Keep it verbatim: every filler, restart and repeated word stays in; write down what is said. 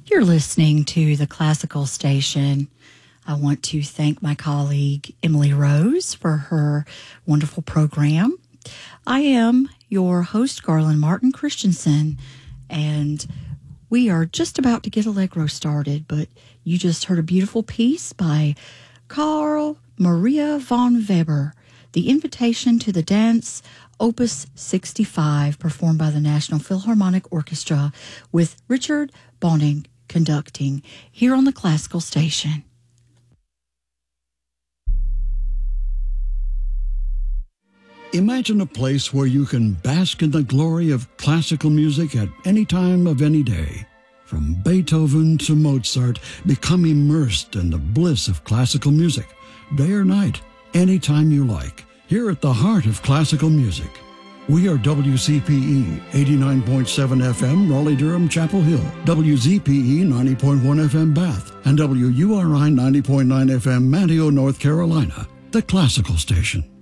You're listening to the Classical Station. I want to thank my colleague Emily Rose for her wonderful program. I am your host, Garland Martin Christensen, and we are just about to get Allegro started, but you just heard a beautiful piece by Carl Maria von Weber, The Invitation to the Dance, Opus sixty-five, performed by the National Philharmonic Orchestra with Richard Bonning conducting here on the Classical Station. Imagine a place where you can bask in the glory of classical music at any time of any day. From Beethoven to Mozart, become immersed in the bliss of classical music, day or night, anytime you like, here at the heart of classical music. We are W C P E eighty-nine point seven F M, Raleigh-Durham, Chapel Hill, W Z P E ninety point one F M, Bath, and W U R I ninety point nine F M, Manteo, North Carolina, the Classical Station.